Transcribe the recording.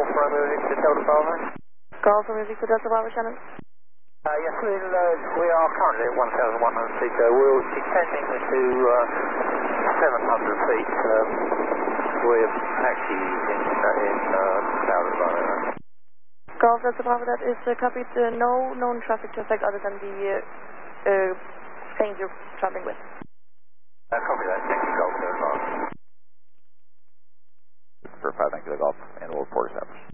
Golf Romeo Victor Delta Bravo. Golf Romeo Victor Delta Bravo, Shannon. Yes, we are currently at 1,100 feet. We're descending to 700 feet. We're actually in cloud at the moment. Golf Delta Bravo, that is copied. No known traffic to affect other than the planes you're traveling with. Copy that. Thank you, Golf Delta Bravo. For 5 Golf, and we'll report established.